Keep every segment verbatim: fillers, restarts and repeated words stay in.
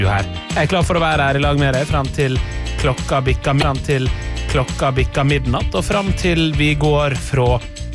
du her. Jeg er klar for å være her i lag med deg frem til klokka bikka, frem til klokka bikka midnatt, og frem til vi går fra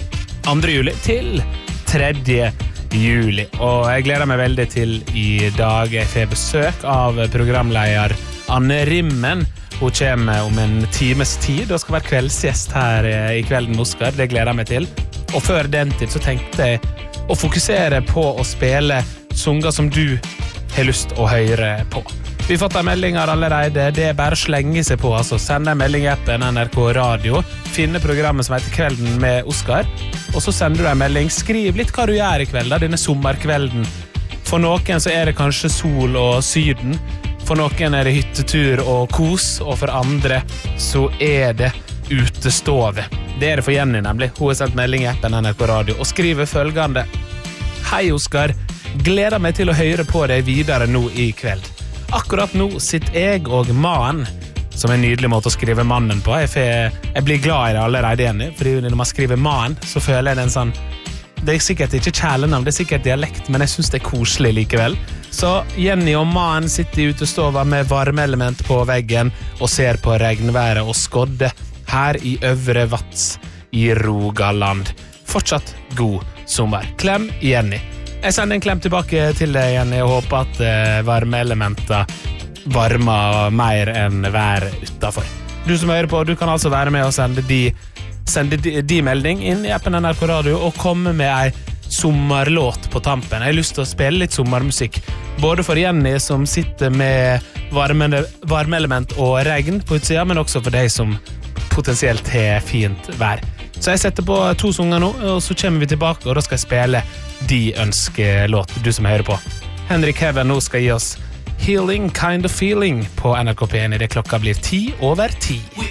andre juli til tredje juli. Og jeg gleder meg veldig til i dag. Jeg får besøk av programleder Anne Rimmen. Hun kommer om en times tid og skal være kveldsgjest her i Kvelden med Oscar. Det gleder jeg meg til. Og før den tid så tenkte jeg å fokusere på å spille sanger som du har lyst å høre på. Vi har fått en melding her allerede. Det er bare å slenge seg på, altså. Send en melding i appen N R K Radio. Finne programmet som heter Kvelden med Oscar. Og så sender du en melding. Skriv litt hva du gjør i kveld, da, denne sommerkvelden. For noen så er det kanskje sol og syden. For noen er det hyttetur og kos. Og for andre så er det utestove. Det er det for Jenny, nemlig. Hun har sendt melding i appen N R K Radio og skriver følgende. Hei, Oscar. Gleder meg til å høre på deg videre nå i kveld. Akkurat nå sitter jeg og mannen, som er en nydelig måte å skrive mannen på. Jeg, får, jeg blir glad i det allerede igjen, fordi når man skriver mannen, så føler jeg det en sånn... Det er sikkert ikke kjælenavn, det er sikkert dialekt, men jeg synes det er koselig likevel. Så Jenny og mannen sitter i utestova med varmeelement på veggen og ser på regnværet og skodde her i Øvre Vats i Rogaland. Fortsatt god sommer. Klem, Jenny. Jeg sender en klem tilbake til deg, Jenny, og håper at uh, varmeelementer varmer mer enn vær utenfor. Du som hører på, du kan altså være med og sende de, sende de, de melding inn i appen N R K Radio og komme med en sommerlåt på tampen. Jeg har lyst til å spille litt sommermusikk, både for Jenny som sitter med varme, varmeelement og regn på utsida, men også for deg som potensielt har fint vær. Så jeg setter på to sanger nå, og så kommer vi tilbake, og da skal jeg spille de ønskelåt, du som hører på. Henrik Heaven nå skal gi oss Healing Kind of Feeling på N R K P en i det klokka blir ti over ti.